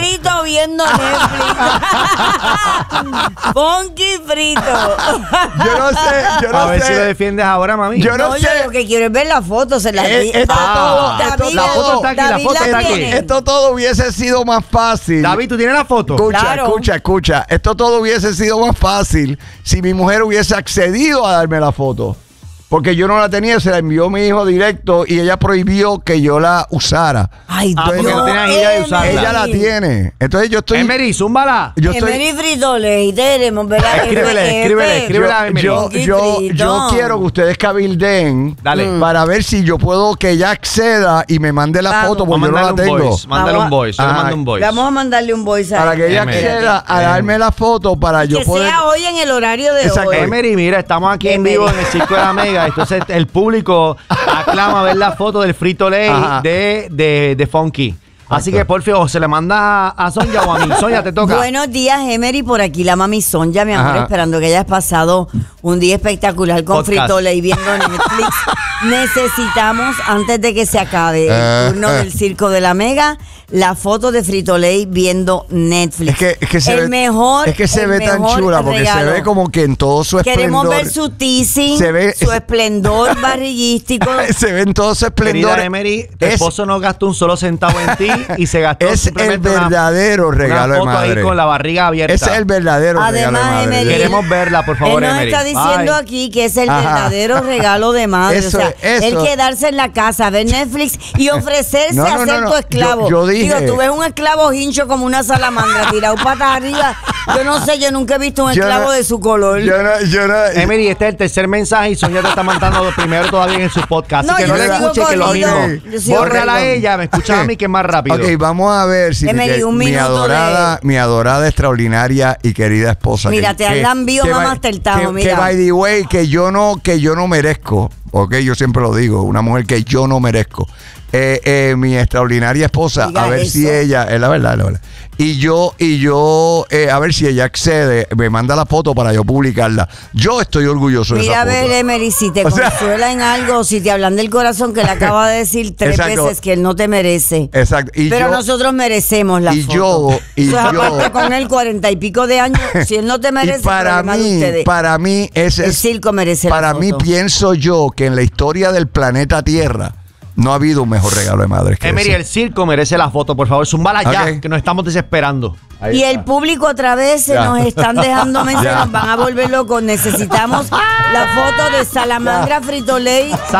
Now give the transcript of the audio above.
frito viendo Netflix. Funky frito. Yo no sé. A ver si lo defiendes ahora, mami. Yo no sé. Yo lo que quiero es ver la foto. Se la Esto todo, David, la foto está aquí, la foto está aquí. tiene. esto todo hubiese sido más fácil. David, ¿tú tienes la foto? Escucha. Esto todo hubiese sido más fácil si mi mujer hubiese accedido a darme la foto. Porque yo no la tenía, se la envió mi hijo directo y ella prohibió que yo la usara. Ay, porque no tenías idea de usarla. Ella la tiene. Entonces yo estoy... Emery, zúmbala. Emery Frito-Lay, tenemos, ¿verdad? Escríbele a Emery. Yo quiero que ustedes cabilden Dale. para ver si yo puedo que ella acceda y me mande la foto porque yo no la tengo. Mándale un voice. Yo le mando un voice. Vamos a mandarle un voice a Para que ella Emery. acceda a darme la foto para yo que poder... sea hoy en el horario de Exacto. hoy. Emery, mira, estamos aquí en Emery. vivo en el Circo de la Mega. Entonces el público aclama ver la foto del Frito-Lay de Funky. Así que por favor, se le manda a Sonia o a mí. Sonia, te toca. Buenos días, Emery. Por aquí la mami Sonja, mi amor, esperando que hayas pasado un día espectacular con Frito-Lay viendo Netflix. Necesitamos, antes de que se acabe el turno del Circo de la Mega, la foto de Frito-Lay viendo Netflix. Es que se el ve, mejor. es que se el ve tan mejor chula porque regalo. se ve como que en todo su esplendor. Queremos ver su teasing, Se ve- su esplendor barrillístico. Se ve en todo su esplendor. Querida Emery, tu esposo no gastó un solo centavo en ti y se gastó Es el simplemente verdadero regalo de una foto madre. ahí con la barriga abierta. Ese es el verdadero regalo de Además, madre. Emery, Queremos verla, por favor, él nos Emery. está diciendo Bye. aquí que es el Ajá. verdadero regalo de madre. Eso, o sea, eso. él quedarse en la casa, ver Netflix y ofrecerse a ser tu esclavo. Yo dije... Digo, tú ves un esclavo hincho como una salamandra tirado patas arriba. Yo no sé, yo nunca he visto un esclavo de su color. Yo no... Emery, este es el tercer mensaje y Sonia te está mandando primero todavía en su podcast. No, Así que yo no le sigo escuches que es lo corrido. mismo. Yo sigo Bórrala a corrido. ella, me escuchas a mí que es más rápido. Ok, vamos a ver si Emery, un minuto mi adorada, extraordinaria y querida esposa. Mira, te han lambido mamá hasta el tajo, que mira. by the way, que yo no merezco. Ok, yo siempre lo digo, una mujer que yo no merezco. Mi extraordinaria esposa, Diga a ver eso. si ella, es la verdad. Y yo, a ver si ella accede, me manda la foto para yo publicarla. Yo estoy orgulloso de Mira, esa a ver, foto. Emery, si te O sea- consuela en algo, si te hablan del corazón, que le acaba de decir 3 Exacto. veces que él no te merece. Exacto. Y Pero yo, nosotros merecemos la y foto. yo- y Eso es yo- aparte con él 40 y pico de años. Si él no te merece, y para problema de ustedes. mí ese El es circo merece la para mí foto. pienso yo que en la historia del planeta Tierra no ha habido un mejor regalo de madre que Emery, ese. el circo merece la foto, por favor. Zúmbala ya, Ok. que nos estamos desesperando. Y el público otra vez se Ya. nos están dejando mensajes, Ya. nos van a volver locos. Necesitamos la foto de Salamandra Frito-Lay